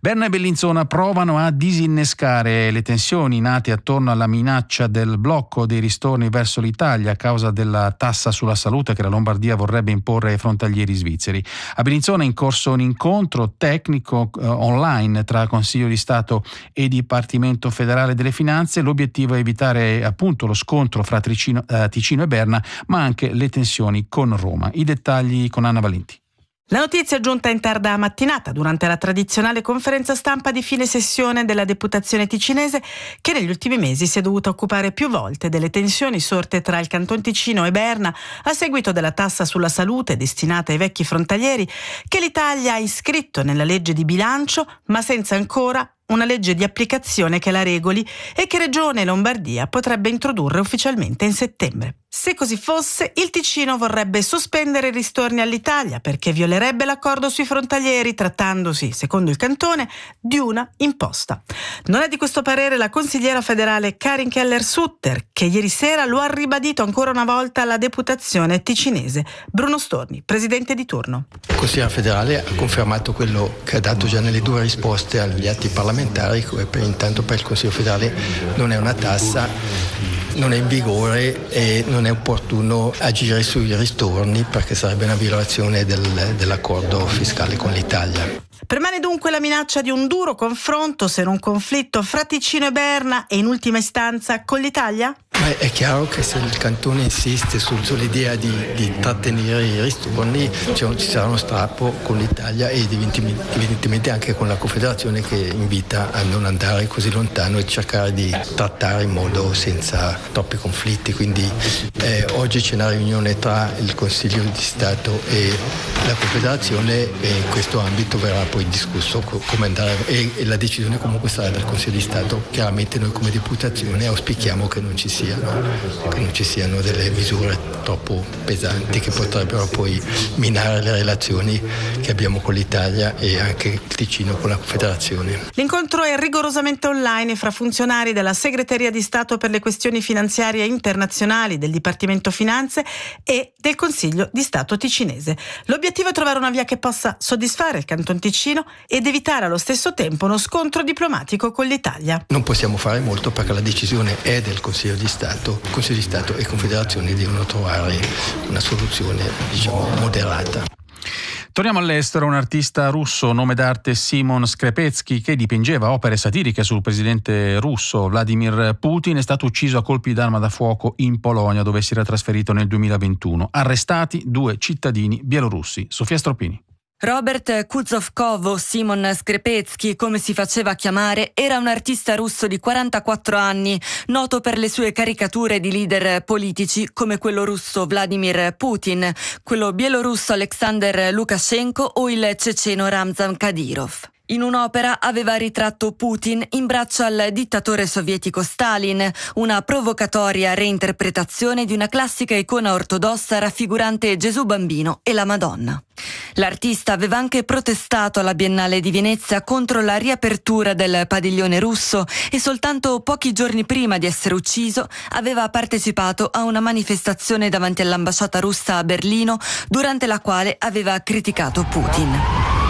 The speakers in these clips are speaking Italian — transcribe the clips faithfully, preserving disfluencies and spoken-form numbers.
Berna e Bellinzona provano a disinnescare le tensioni nate attorno alla minaccia del blocco dei ristorni verso l'Italia a causa della tassa sulla salute che la Lombardia vorrebbe imporre ai frontalieri svizzeri. A Bellinzona è in corso un incontro tecnico eh, online tra Consiglio di Stato e Dipartimento Federale delle Finanze. L'obiettivo è evitare appunto lo scontro fra Ticino, eh, Ticino e Berna, ma anche le tensioni con Roma. I dettagli con Anna Valenti. La notizia è giunta in tarda mattinata durante la tradizionale conferenza stampa di fine sessione della Deputazione ticinese, che negli ultimi mesi si è dovuta occupare più volte delle tensioni sorte tra il Canton Ticino e Berna a seguito della tassa sulla salute destinata ai vecchi frontalieri che l'Italia ha iscritto nella legge di bilancio, ma senza ancora una legge di applicazione che la regoli e che Regione Lombardia potrebbe introdurre ufficialmente in settembre. Se così fosse, il Ticino vorrebbe sospendere i ristorni all'Italia perché violerebbe l'accordo sui frontalieri, trattandosi, secondo il cantone, di una imposta. Non è di questo parere la consigliera federale Karin Keller-Sutter, che ieri sera lo ha ribadito ancora una volta alla deputazione ticinese. Bruno Storni, presidente di turno. Il consigliere federale ha confermato quello che ha dato già nelle due risposte agli atti parlamentari, che per, intanto per il Consiglio federale non è una tassa, non è in vigore e non è opportuno agire sui ristorni perché sarebbe una violazione del, dell'accordo fiscale con l'Italia. Permane dunque la minaccia di un duro confronto, se non conflitto, fra Ticino e Berna e in ultima istanza con l'Italia? Ma è chiaro che se il cantone insiste su, sull'idea di, di trattenere i ristorni, cioè, ci sarà uno strappo con l'Italia e evidentemente anche con la Confederazione, che invita a non andare così lontano e cercare di trattare in modo senza troppi conflitti. Quindi eh, oggi c'è una riunione tra il Consiglio di Stato e la Confederazione e in questo ambito verrà poi discusso come andare e, e la decisione comunque sarà del Consiglio di Stato. Chiaramente noi come deputazione auspichiamo che non ci sia che non ci siano delle misure troppo pesanti che potrebbero poi minare le relazioni che abbiamo con l'Italia e anche il Ticino con la Confederazione. L'incontro è rigorosamente online fra funzionari della Segreteria di Stato per le questioni finanziarie internazionali, del Dipartimento Finanze e del Consiglio di Stato ticinese. L'obiettivo è trovare una via che possa soddisfare il Canton Ticino ed evitare allo stesso tempo uno scontro diplomatico con l'Italia. Non possiamo fare molto perché la decisione è del Consiglio di Stato. Stato, Consiglio di Stato e Confederazione devono trovare una soluzione, diciamo, moderata. Torniamo all'estero. Un artista russo, nome d'arte Simon Skrepetsky, che dipingeva opere satiriche sul presidente russo Vladimir Putin, è stato ucciso a colpi d'arma da fuoco in Polonia, dove si era trasferito nel duemilaventuno. Arrestati due cittadini bielorussi. Sofia Stroppini. Robert Kuzovkov, o Simon Skrepetsky, come si faceva chiamare, era un artista russo di quarantaquattro anni, noto per le sue caricature di leader politici come quello russo Vladimir Putin, quello bielorusso Alexander Lukashenko o il ceceno Ramzan Kadyrov. In un'opera aveva ritratto Putin in braccio al dittatore sovietico Stalin, una provocatoria reinterpretazione di una classica icona ortodossa raffigurante Gesù bambino e la Madonna. L'artista aveva anche protestato alla Biennale di Venezia contro la riapertura del padiglione russo e soltanto pochi giorni prima di essere ucciso aveva partecipato a una manifestazione davanti all'ambasciata russa a Berlino, durante la quale aveva criticato Putin.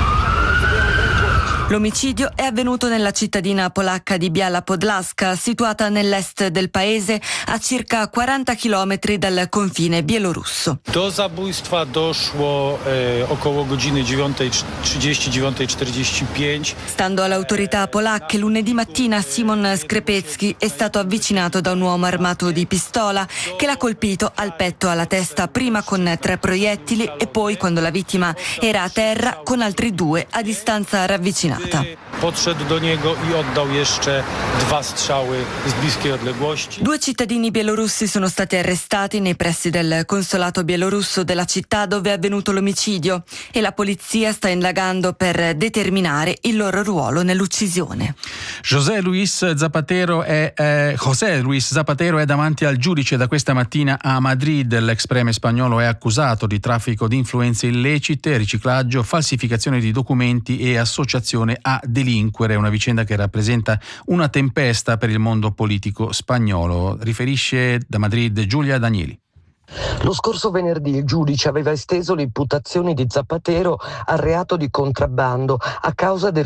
L'omicidio è avvenuto nella cittadina polacca di Biała Podlaska, situata nell'est del paese, a circa quaranta chilometri dal confine bielorusso. Do zabójstwa doszło eh, około godziny dziewiąta e trzydzieści, dziewiąta e quarantacinque. Stando alle autorità polacche, lunedì mattina Simon Skrepetsky è stato avvicinato da un uomo armato di pistola che l'ha colpito al petto e alla testa, prima con tre proiettili e poi, quando la vittima era a terra, con altri due a distanza ravvicinata. Podszedł do niego i oddał jeszcze dwa strzały z bliskiej odległości. Due cittadini bielorussi sono stati arrestati nei pressi del consolato bielorusso della città dove è avvenuto l'omicidio e la polizia sta indagando per determinare il loro ruolo nell'uccisione. José Luis Zapatero è, eh, José Luis Zapatero è davanti al giudice da questa mattina a Madrid. L'ex premier spagnolo è accusato di traffico di influenze illecite, riciclaggio, falsificazione di documenti e associazione a delinquere, una vicenda che rappresenta una tempesta per il mondo politico spagnolo. Riferisce da Madrid Giulia Danieli. Lo scorso venerdì il giudice aveva esteso le imputazioni di Zapatero al reato di contrabbando a causa del